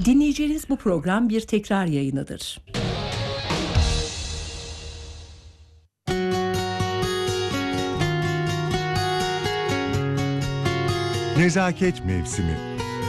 Dinleyeceğiniz bu program bir tekrar yayınıdır. Nezaket Mevsimi.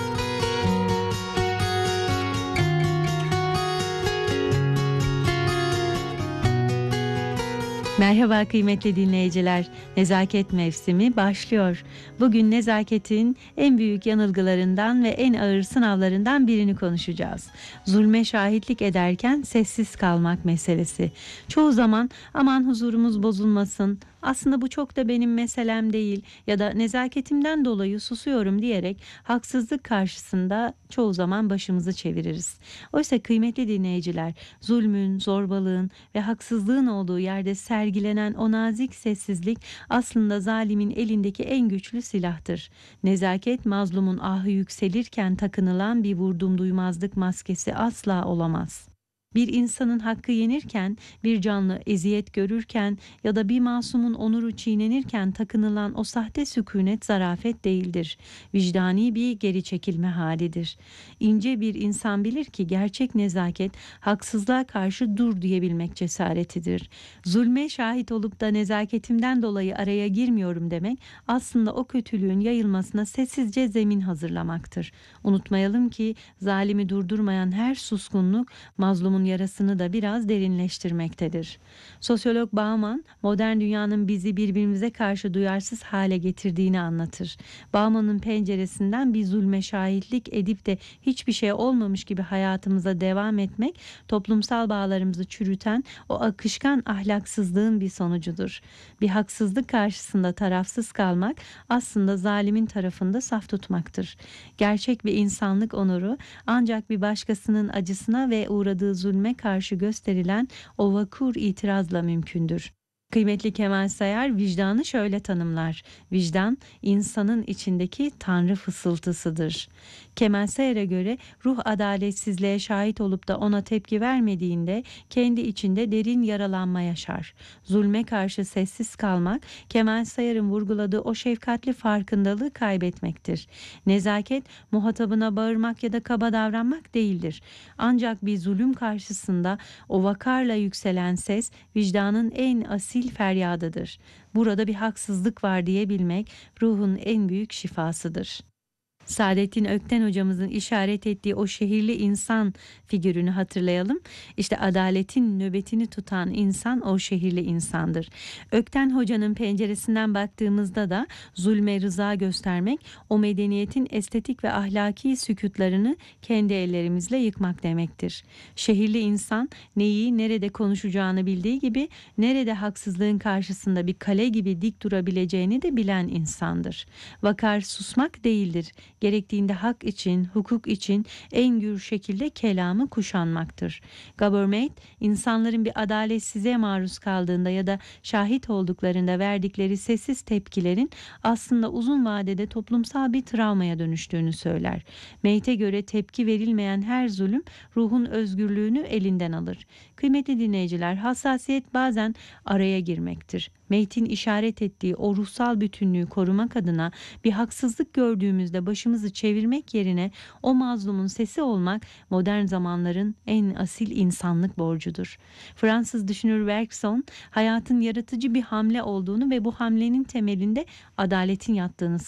Merhaba kıymetli dinleyiciler. Nezaket mevsimi başlıyor. Bugün nezaketin en büyük yanılgılarından ve en ağır sınavlarından birini konuşacağız. Zulme şahitlik ederken sessiz kalmak meselesi. Çoğu zaman aman huzurumuz bozulmasın, aslında bu çok da benim meselem değil ya da nezaketimden dolayı susuyorum diyerek haksızlık karşısında çoğu zaman başımızı çeviririz. Oysa kıymetli dinleyiciler, zulmün, zorbalığın ve haksızlığın olduğu yerde sergilenen o nazik sessizlik aslında zalimin elindeki en güçlü silahtır. Nezaket, mazlumun ahı yükselirken takınılan bir vurdum duymazlık maskesi asla olamaz. Bir insanın hakkı yenirken, bir canlı eziyet görürken ya da bir masumun onuru çiğnenirken takınılan o sahte sükunet zarafet değildir. Vicdani bir geri çekilme halidir. İnce bir insan bilir ki gerçek nezaket haksızlığa karşı dur diyebilmek cesaretidir. Zulme şahit olup da nezaketimden dolayı araya girmiyorum demek aslında o kötülüğün yayılmasına sessizce zemin hazırlamaktır. Unutmayalım ki zalimi durdurmayan her suskunluk mazlumun yarasını da biraz derinleştirmektedir. Sosyolog Bauman, modern dünyanın bizi birbirimize karşı duyarsız hale getirdiğini anlatır. Bauman'ın penceresinden bir zulme şahitlik edip de hiçbir şey olmamış gibi hayatımıza devam etmek, toplumsal bağlarımızı çürüten o akışkan ahlaksızlığın bir sonucudur. Bir haksızlık karşısında tarafsız kalmak aslında zalimin tarafında saf tutmaktır. Gerçek bir insanlık onuru ancak bir başkasının acısına ve uğradığı zulme karşı gösterilen o vakur itirazla mümkündür. Kıymetli Kemal Sayar vicdanı şöyle tanımlar. Vicdan insanın içindeki tanrı fısıltısıdır. Kemal Sayar'a göre ruh adaletsizliğe şahit olup da ona tepki vermediğinde kendi içinde derin yaralanma yaşar. Zulme karşı sessiz kalmak Kemal Sayar'ın vurguladığı o şefkatli farkındalığı kaybetmektir. Nezaket muhatabına bağırmak ya da kaba davranmak değildir. Ancak bir zulüm karşısında o vakarla yükselen ses vicdanın en asil feryadıdır. Burada bir haksızlık var diyebilmek ruhun en büyük şifasıdır. Saadettin Ökten hocamızın işaret ettiği o şehirli insan figürünü hatırlayalım. İşte adaletin nöbetini tutan insan o şehirli insandır. Ökten hocanın penceresinden baktığımızda da zulme rıza göstermek, o medeniyetin estetik ve ahlaki sükûtlarını kendi ellerimizle yıkmak demektir. Şehirli insan neyi nerede konuşacağını bildiği gibi nerede haksızlığın karşısında bir kale gibi dik durabileceğini de bilen insandır. Vakar susmak değildir. Gerektiğinde hak için, hukuk için en gür şekilde kelamı kuşanmaktır. Government, insanların bir adaletsizliğe maruz kaldığında ya da şahit olduklarında verdikleri sessiz tepkilerin aslında uzun vadede toplumsal bir travmaya dönüştüğünü söyler. Mate'e göre tepki verilmeyen her zulüm ruhun özgürlüğünü elinden alır. Kıymetli dinleyiciler, hassasiyet bazen araya girmektir. Mate'in işaret ettiği o ruhsal bütünlüğü korumak adına bir haksızlık gördüğümüzde başımızı çevirmek yerine o mazlumun sesi olmak modern zamanların en asil insanlık borcudur. Fransız düşünür Bergson, hayatın yaratıcı bir hamle olduğunu ve bu hamlenin temelinde adaletin yattığını